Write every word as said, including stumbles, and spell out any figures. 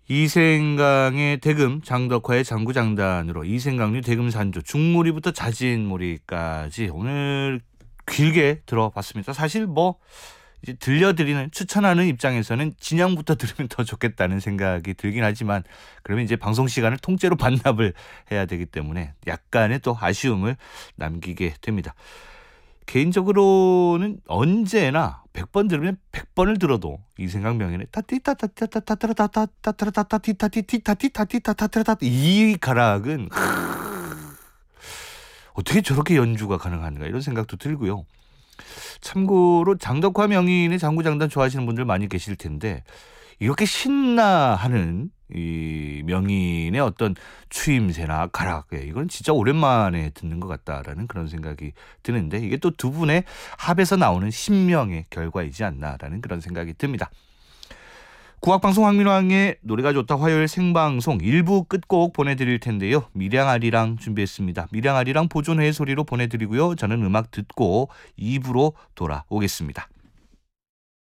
이생강의 대금, 장덕화의 장구장단으로 이생강류 대금산조, 중무리부터 자진무리까지 오늘 길게 들어봤습니다. 사실 뭐 이제 들려드리는, 추천하는 입장에서는 진양부터 들으면 더 좋겠다는 생각이 들긴 하지만, 그러면 이제 방송 시간을 통째로 반납을 해야 되기 때문에 약간의 또 아쉬움을 남기게 됩니다. 개인적으로는 언제나 백 번 들으면 백 번을 들어도 이생강 명예는 타티타타타타타타타타타타티타티타티타티타티타타타타타 이 가락은 어떻게 저렇게 연주가 가능한가 이런 생각도 들고요. 참고로 장덕화 명인의 장구장단 좋아하시는 분들 많이 계실 텐데, 이렇게 신나하는 이 명인의 어떤 추임새나 가락, 이건 진짜 오랜만에 듣는 것 같다라는 그런 생각이 드는데, 이게 또 두 분의 합에서 나오는 신명의 결과이지 않나라는 그런 생각이 듭니다. 국악방송 황민왕의 노래가 좋다 화요일 생방송 일 부 끝곡 보내드릴 텐데요. 밀양아리랑 준비했습니다. 밀양아리랑 보존회의 소리로 보내드리고요. 저는 음악 듣고 이 부로 돌아오겠습니다.